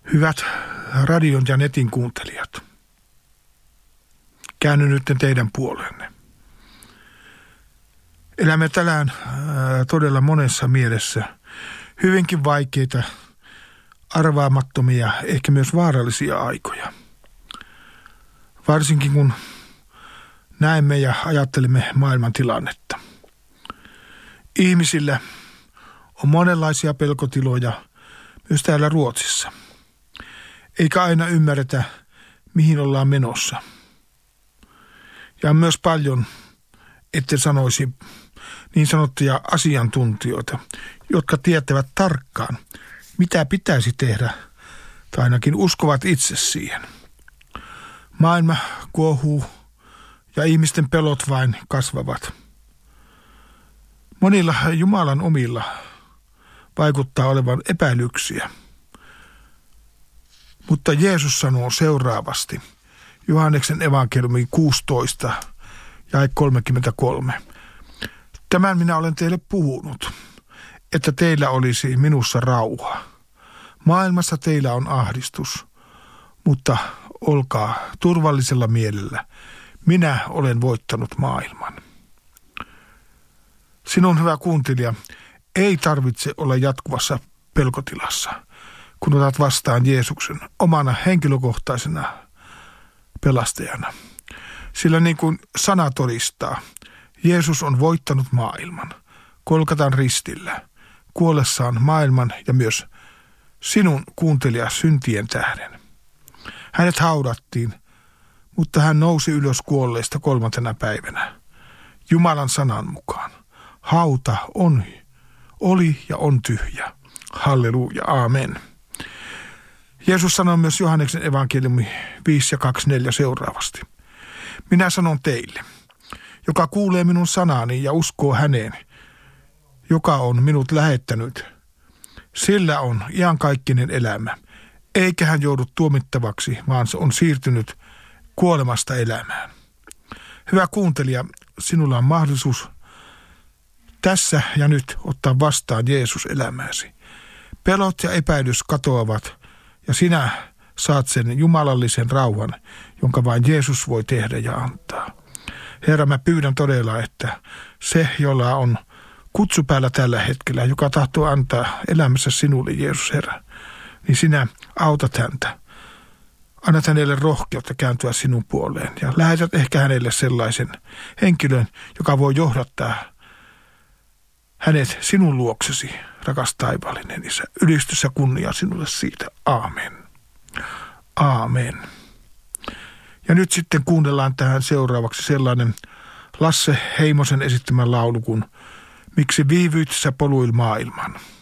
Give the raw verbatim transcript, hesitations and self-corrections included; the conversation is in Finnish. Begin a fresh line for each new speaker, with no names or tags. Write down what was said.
Hyvät radion ja netin kuuntelijat, käännyn nyt teidän puoleenne. Elämme tänään ää, todella monessa mielessä hyvinkin vaikeita, arvaamattomia, ehkä myös vaarallisia aikoja. Varsinkin kun näemme ja ajattelemme maailman tilannetta. Ihmisillä on monenlaisia pelkotiloja myös täällä Ruotsissa. Eikä aina ymmärretä, mihin ollaan menossa. Ja on myös paljon, etten sanoisi, niin sanottuja asiantuntijoita, jotka tietävät tarkkaan, mitä pitäisi tehdä, tai ainakin uskovat itse siihen. Maailma kuohuu ja ihmisten pelot vain kasvavat. Monilla Jumalan omilla vaikuttaa olevan epäilyksiä. Mutta Jeesus sanoo seuraavasti, Johanneksen evankeliumi kuusitoista, jae kolmekymmentäkolme. Tämän minä olen teille puhunut, että teillä olisi minussa rauha. Maailmassa teillä on ahdistus, mutta olkaa turvallisella mielellä. Minä olen voittanut maailman. Sinun, hyvä kuuntelija, ei tarvitse olla jatkuvassa pelkotilassa, kun otat vastaan Jeesuksen omana henkilökohtaisena pelastajana. Sillä niin kuin sana todistaa, Jeesus on voittanut maailman Golgatan ristillä, kuollessaan maailman ja myös sinun kuuntelija syntien tähden. Hänet haudattiin, mutta hän nousi ylös kuolleista kolmantena päivänä. Jumalan sanan mukaan. Hauta on, oli ja on tyhjä. Halleluja, aamen. Jeesus sanoi myös Johanneksen evankeliumi viisi ja kaksikymmentäneljä seuraavasti. Minä sanon teille, joka kuulee minun sanani ja uskoo häneen, joka on minut lähettänyt, sillä on iankaikkinen elämä, eikä hän joudu tuomittavaksi, vaan se on siirtynyt kuolemasta elämään. Hyvä kuuntelija, sinulla on mahdollisuus tässä ja nyt ottaa vastaan Jeesus elämääsi. Pelot ja epäilys katoavat ja sinä saat sen jumalallisen rauhan, jonka vain Jeesus voi tehdä ja antaa. Herra, mä pyydän todella, että se, jolla on kutsu päällä tällä hetkellä, joka tahtoo antaa elämässä sinulle, Jeesus, Herra, niin sinä autat häntä. Annat hänelle rohkeutta kääntyä sinun puoleen ja lähetät ehkä hänelle sellaisen henkilön, joka voi johdattaa hänet sinun luoksesi, rakas taivaallinen Isä. Ylistys ja kunnia sinulle siitä. Aamen. Aamen. Ja nyt sitten kuunnellaan tähän seuraavaksi sellainen Lasse Heimosen esittämä laulu kuin Miksi viivyit sä poluil maailman?